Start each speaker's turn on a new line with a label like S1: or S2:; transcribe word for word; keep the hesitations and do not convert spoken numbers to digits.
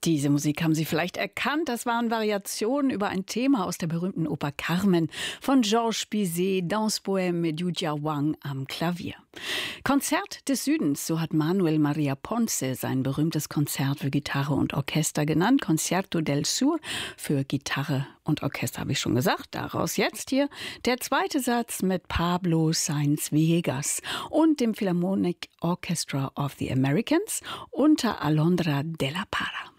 S1: Diese Musik haben Sie vielleicht erkannt. Das waren Variationen über ein Thema aus der berühmten Oper Carmen von Georges Bizet, Danse Poème mit Yuja Wang am Klavier. Konzert des Südens, so hat Manuel Maria Ponce sein berühmtes Konzert für Gitarre und Orchester genannt. Concierto del Sur für Gitarre und Orchester, habe ich schon gesagt. Daraus jetzt hier der zweite Satz mit Pablo Sainz Villegas und dem Philharmonic Orchestra of the Americans unter Alondra de la Parra.